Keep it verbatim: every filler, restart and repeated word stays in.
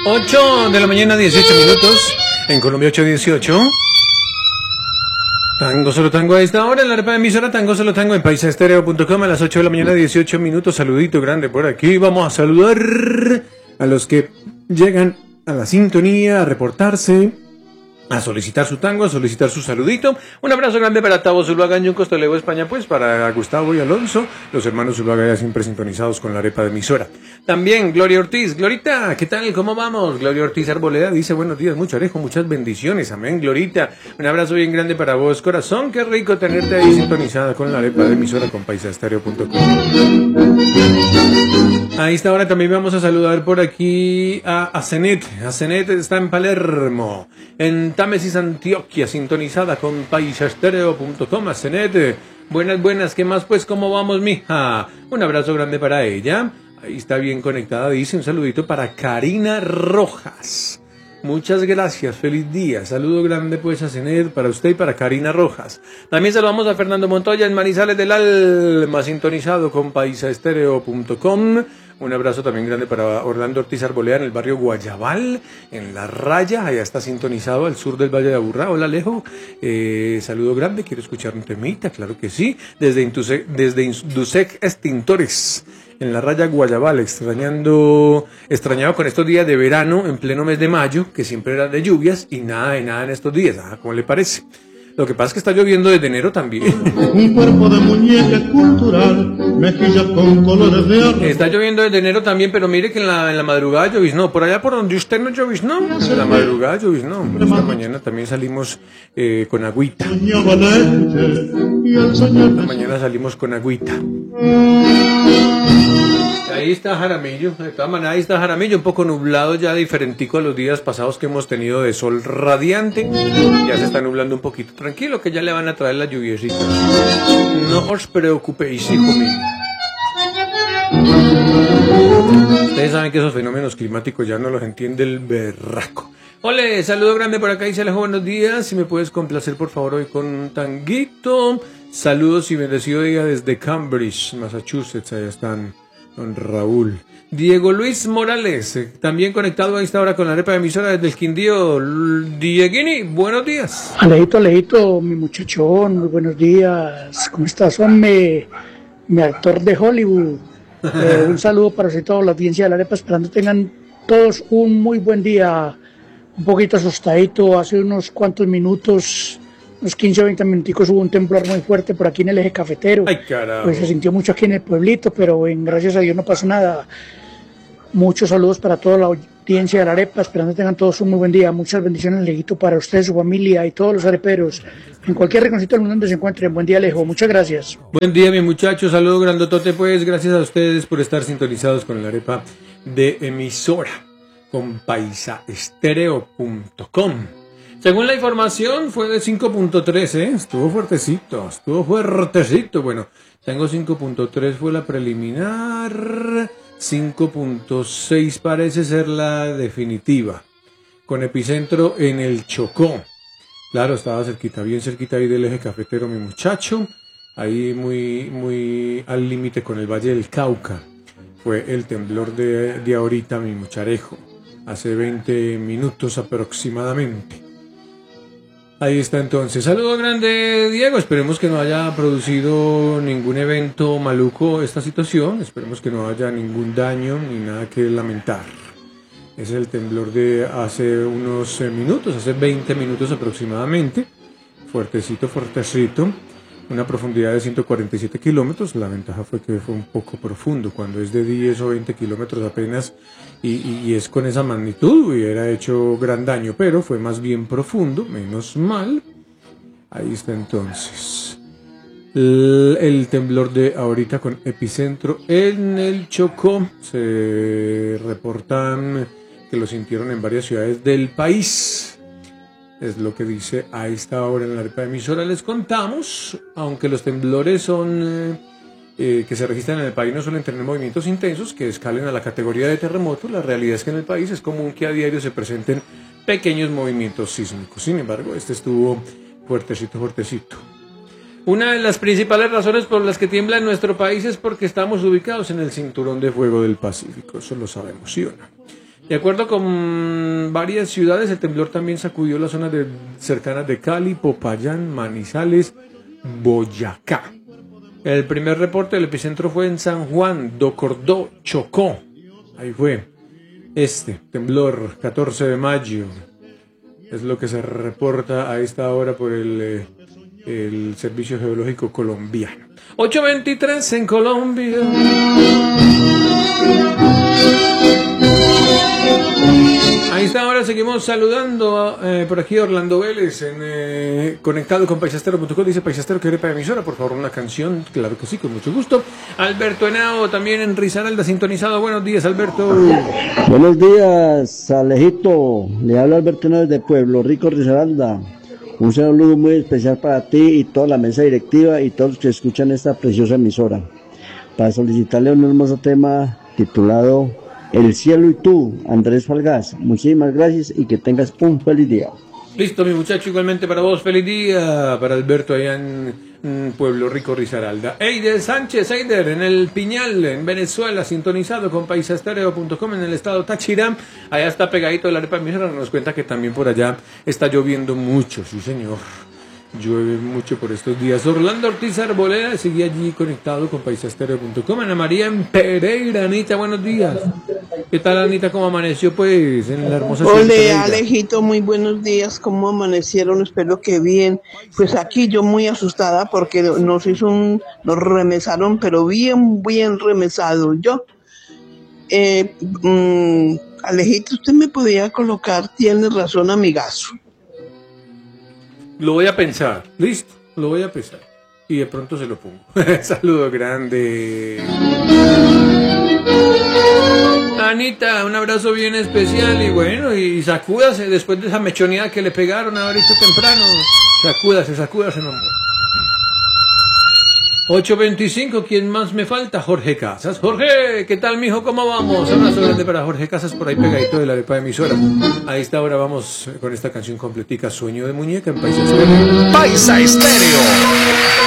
ocho de la mañana, dieciocho minutos. En Colombia, ocho dieciocho. Tango solo tango a esta hora en la arepa de emisora Tango solo tango en paisaestereo punto com a las ocho de la mañana, dieciocho minutos. Saludito grande por aquí. Vamos a saludar a los que llegan a la sintonía, a reportarse, a solicitar su tango, a solicitar su saludito. Un abrazo grande para Tavo Zuluaga, en Costolego, España, pues para Gustavo y Alonso, los hermanos Zuluaga ya siempre sintonizados con la arepa de emisora. También Gloria Ortiz. Glorita, ¿qué tal? ¿Cómo vamos? Gloria Ortiz Arboleda dice, buenos días, mucho orejo, muchas bendiciones. Amén, Glorita. Un abrazo bien grande para vos, corazón. Qué rico tenerte ahí sintonizada con la arepa de emisora con paisaestereo punto com. A esta hora también vamos a saludar por aquí a, a Zenet. A Zenet está en Palermo, en Támesis, Antioquia, sintonizada con paisaestereo punto com. A Zenet, buenas, buenas, ¿qué más? Pues, ¿cómo vamos, mija? Un abrazo grande para ella. Ahí está bien conectada, dice. Un saludito para Karina Rojas. Muchas gracias, feliz día. Saludo grande pues a Zenet, para usted y para Karina Rojas. También saludamos a Fernando Montoya en Manizales del Alma, sintonizado con paisaestereo punto com. Un abrazo también grande para Orlando Ortiz Arboleda en el barrio Guayabal, en La Raya. Allá está sintonizado al sur del Valle de Aburrá. Hola, Alejo. Eh, saludo grande. Quiero escuchar un temita, claro que sí. Desde Indusec, desde Indusec Extintores, en La Raya Guayabal, extrañando, extrañado con estos días de verano en pleno mes de mayo, que siempre eran de lluvias, y nada de nada en estos días. Ah, ¿cómo le parece? Lo que pasa es que está lloviendo desde enero también. Un cuerpo de muñeca cultural, mejillas con colores de arroz. Está lloviendo desde enero también, pero mire que en la, en la madrugada lloviznó. Por allá por donde usted no lloviznó, en la madrugada lloviznó. Esta mañana también salimos eh, con agüita. Esta mañana salimos con agüita. Ahí está Jaramillo, de todas maneras ahí está Jaramillo, un poco nublado ya, diferentico a los días pasados que hemos tenido de sol radiante. Ya se está nublando un poquito, tranquilo que ya le van a traer las lluviecitas. No os preocupéis, hijo mío. Ustedes saben que esos fenómenos climáticos ya no los entiende el berraco. Ole, saludo grande por acá, dice Alejo, buenos días. Si me puedes complacer por favor hoy con un tanguito. Saludos y bendecido día desde Cambridge, Massachusetts, allá están don Raúl. Diego Luis Morales, eh, también conectado a esta hora con la arepa de emisora desde el Quindío. Dieguini, buenos días. Alejito, Alejito, mi muchachón, muy buenos días. ¿Cómo estás, hombre? Mi actor de Hollywood. Eh, un saludo para usted y toda la audiencia de la arepa, esperando tengan todos un muy buen día. Un poquito asustadito, hace unos cuantos minutos, unos quince o veinte minuticos hubo un temblor muy fuerte por aquí en el eje cafetero. Ay, carajo. Pues se sintió mucho aquí en el pueblito, pero en, gracias a Dios no pasó nada. Muchos saludos para toda la audiencia de la arepa, esperando tengan todos un muy buen día. Muchas bendiciones, Alejito, para usted, su familia y todos los areperos. En cualquier rinconcito del mundo donde se encuentren. Buen día, Alejo. Muchas gracias. Buen día, mi muchacho. Saludo grandotote, pues. Gracias a ustedes por estar sintonizados con la arepa de emisora con paisaestereo punto com. Según la información, fue de cinco punto tres, ¿eh? Estuvo fuertecito, estuvo fuertecito. Bueno, tengo cinco punto tres, fue la preliminar. cinco punto seis parece ser la definitiva. Con epicentro en el Chocó. Claro, estaba cerquita, bien cerquita ahí del eje cafetero, mi muchacho. Ahí muy, muy al límite con el Valle del Cauca. Fue el temblor de, de ahorita, mi mucharejo. Hace veinte minutos aproximadamente. Ahí está entonces. Saludo grande, Diego. Esperemos que no haya producido ningún evento maluco esta situación. Esperemos que no haya ningún daño ni nada que lamentar. Ese es el temblor de hace unos minutos, hace veinte minutos aproximadamente. Fuertecito, fuertecito. Una profundidad de ciento cuarenta y siete kilómetros. La ventaja fue que fue un poco profundo. Cuando es de diez o veinte kilómetros apenas y, y, y es con esa magnitud, hubiera hecho gran daño, pero fue más bien profundo, menos mal. Ahí está entonces. El, el temblor de ahorita con epicentro en el Chocó. Se reportan que lo sintieron en varias ciudades del país. Es lo que dice a esta hora en la arepa emisora. Les contamos, aunque los temblores son eh, eh, que se registran en el país no suelen tener movimientos intensos que escalen a la categoría de terremoto, la realidad es que en el país es común que a diario se presenten pequeños movimientos sísmicos. Sin embargo, este estuvo fuertecito, fuertecito. Una de las principales razones por las que tiembla en nuestro país es porque estamos ubicados en el cinturón de fuego del Pacífico. Eso lo sabemos, ¿sí o no? De acuerdo con varias ciudades, el temblor también sacudió las zonas de, cercanas de Cali, Popayán, Manizales, Boyacá. El primer reporte del epicentro fue en San Juan do Cordó, Chocó. Ahí fue. Este temblor, catorce de mayo. Es lo que se reporta a esta hora por el, eh, el Servicio Geológico Colombiano. ocho veintitrés en Colombia. Ahí está, ahora seguimos saludando eh, por aquí Orlando Vélez, en, eh, conectado con paisastero punto com. Dice Paisastero, ¿quiere para emisora? Por favor, una canción. Claro que sí, con mucho gusto. Alberto Henao, también en Risaralda, sintonizado. Buenos días, Alberto. Buenos días, Alejito. Le habla Alberto Henao desde Pueblo Rico, Risaralda. Un saludo muy especial para ti y toda la mesa directiva y todos los que escuchan esta preciosa emisora. Para solicitarle un hermoso tema titulado El cielo y tú, Andrés Falgás. Muchísimas gracias y que tengas un feliz día. Listo, mi muchacho, igualmente para vos. Feliz día para Alberto allá en, en Pueblo Rico, Risaralda. Eider Sánchez, Eider, en el Piñal, en Venezuela, sintonizado con paisastero punto com en el estado Táchira. Allá está pegadito de la arepa emisora. Nos cuenta que también por allá está lloviendo mucho, sí señor. Llueve mucho por estos días. Orlando Ortiz Arboleda sigue allí conectado con paisastero punto com. Ana María en Pereira. Anita, buenos días. ¿Qué tal, Anita? ¿Cómo amaneció, pues, en la hermosa ciudad? Hola, Alejito, muy buenos días. ¿Cómo amanecieron? Espero que bien. Pues aquí yo muy asustada porque nos hizo un, nos remesaron, pero bien, bien remesado. Yo, eh, mmm, Alejito, usted me podía colocar, tiene razón, amigazo. Lo voy a pensar, listo, lo voy a pensar. Y de pronto se lo pongo. Saludo grande. Anita, un abrazo bien especial y bueno, y sacúdase después de esa mechoneada que le pegaron ahorita temprano. Sacúdase, sacúdase, mi amor. ocho veinticinco, ¿quién más me falta? Jorge Casas. Jorge, ¿qué tal, mijo? ¿Cómo vamos? Un abrazo grande para Jorge Casas, por ahí pegadito de la arepa emisora. A esta hora vamos con esta canción completica, Sueño de Muñeca en Paisa Estéreo. Paisa Estéreo.